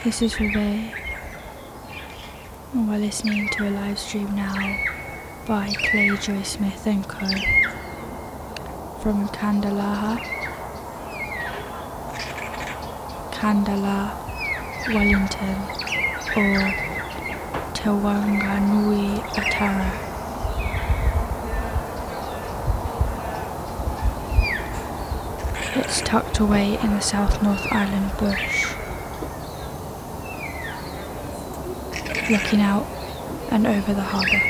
This is Rebay, and we're listening to a live stream now by Clay Joy Smith and Co. from Kandalaha, Kandala, Wellington, or Te Wanganui Atara. It's tucked away in the South North Island bush, looking out and over the harbour.